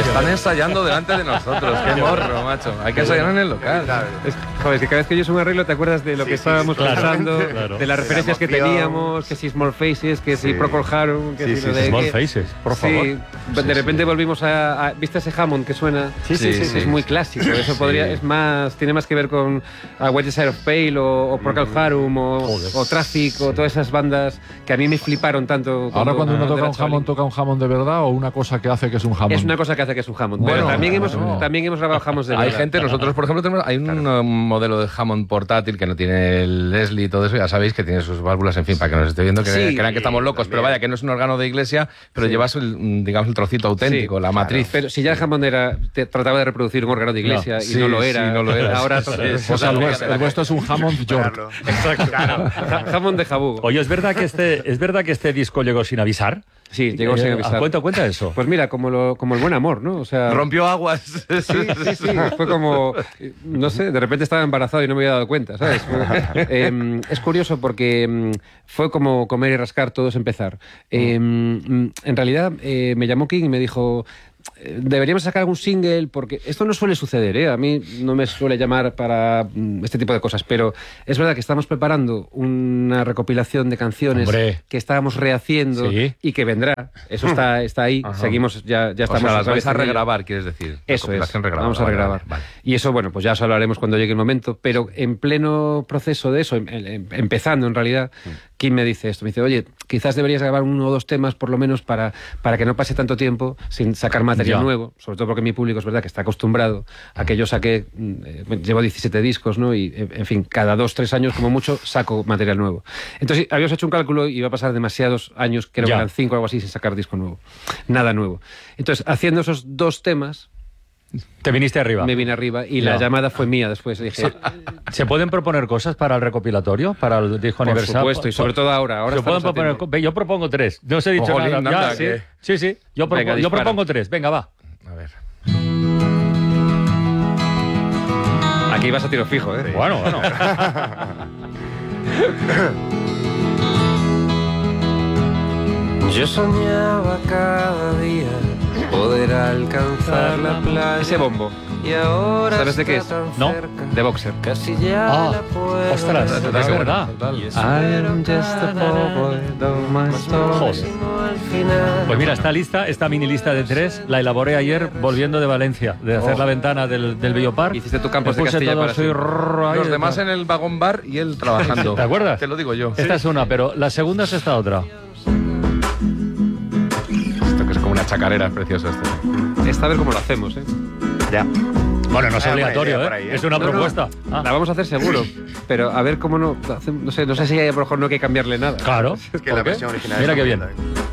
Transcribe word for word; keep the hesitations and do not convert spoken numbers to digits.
Están ensayando delante de nosotros. Qué morro, macho. Hay que ensayar en el local. Es, joder, es que cada vez que oyes un arreglo te acuerdas de lo Sí, que sí, estábamos sí, claro, pensando, claro. de las referencias que teníamos, que si Small Faces, que si Sí. Procol Harum, que Sí, si sí, lo sí, de... Small que- Faces, por favor. Sí, Sí, de repente sí. volvimos a, a... ¿Viste ese Hammond que suena? Sí, sí, sí, Es sí. muy clásico, eso Sí. podría... Es más... Tiene más que ver con A White Side of Pale o, o Procol Harum o, Joder. o Traffic o todas esas bandas que a mí me fliparon tanto. Ahora cuando uno era toca un chavalín. Hammond, ¿toca un Hammond de verdad o una cosa que hace que es un Hammond? Es una cosa que hace que es un Hammond. Bueno, pero también hemos, no. también hemos grabado Hammonds de Hay verdad. gente, nosotros por ejemplo tenemos, hay un Claro. um, modelo de Hammond portátil que no tiene el Leslie y todo eso, ya sabéis que tiene sus válvulas, en fin, para que nos esté viendo, que Sí, crean que estamos locos, también. pero vaya, que no es un órgano de iglesia, pero Sí. llevas el, digamos, el trocito auténtico, Sí, la matriz. Pero si ya el Hammond era, te- trataba de reproducir un órgano de iglesia No, y sí, no lo era, sí, no lo era. ahora Sí, entonces- sí, O sea, el, sí. vuestro, el vuestro es un Hammond York. Claro. Exacto. Ha- Hammond de Jabugo. Oye, ¿es verdad que este, es verdad que este disco llegó sin avisar? Sí, llegó sin Eh, avisar. Cuenta, cuenta eso. Pues mira, como, lo, como el buen amor, ¿no? O sea, Rompió aguas. Sí, sí, sí. Fue como, no sé, de repente estaba embarazado y no me había dado cuenta, ¿sabes? Eh, es curioso porque mm, fue como comer y rascar, todo es empezar. Eh, mm, en realidad, eh, me llamó King y me dijo... eh, Deberíamos sacar algún single porque esto no suele suceder, ¿eh? A mí no me suele llamar para mm, este tipo de cosas, pero es verdad que estamos preparando una recopilación de canciones Hombre. que estábamos rehaciendo Sí. y que vendrá. Eso está, está ahí. Ajá. Seguimos, ya, ya O estamos. sea, las otra vais vez a en ello. regrabar, quieres decir. Eso es, Recopilación regrabada. vamos a Vale, regrabar. vale, vale. Y eso, bueno, pues ya os hablaremos cuando llegue el momento, pero en pleno proceso de eso, em- em- empezando en realidad, Kim me dice esto, me dice, oye, quizás deberías grabar uno o dos temas por lo menos para, para que no pase tanto tiempo sin sacar material Ya. nuevo, sobre todo porque mi público es verdad que está acostumbrado a que yo saque, mm, eh, llevo diecisiete discos, ¿no? Y, eh, en fin, cada dos, tres años como mucho saco material nuevo. Entonces, habíamos hecho un cálculo y iba a pasar demasiados años, creo Ya. que eran cinco o algo así, sin sacar disco nuevo. Nada nuevo. Entonces, haciendo esos dos temas, Te viniste arriba. me vine arriba y Ya. la llamada fue mía después. Dije, ¿Se pueden proponer cosas para el recopilatorio, para el disco por aniversario? supuesto, y sobre todo ahora. ahora Se pueden estamos a proponer, tiempo. co- ve, yo propongo tres. No os he dicho Ojolín, nada. anda, Ya, sí, que- sí, sí. Yo, propo- Venga, yo dispara. propongo tres. Venga, va. A ver. Aquí vas a tiro fijo, ¿eh? Bueno, bueno. Yo soñaba cada día poder alcanzar la playa. Ese bombo. Y ahora ¿sabes de qué es? No. De Boxer. Casi ya Ah, la puedo ostras, es ver. verdad. I'm just a poor boy, though my story. Joder. Al final. Pues mira, esta lista, esta mini lista de tres, la elaboré ayer volviendo de Valencia, de hacer Oh. la ventana del, del Biopar. Hiciste tu Campos Me de puse Castilla todo para así, siempre. rrr, ahí, Los demás tal. en el vagón bar y él trabajando. ¿Te acuerdas? Te lo digo yo. Esta es una, pero la segunda es esta otra. Esto que es como una chacarera, es precioso esto. Esta a ver cómo lo hacemos, ¿eh? Ya. Bueno, no es Ah, buena obligatorio, idea ¿eh? por ahí, ¿eh? Es una No, no. propuesta. Ah, La vamos a hacer seguro, pero a ver cómo no... hace- No sé, no sé si a lo mejor no hay que cambiarle nada. claro. Es que la ¿Por qué? versión original Mira es qué bien. completa.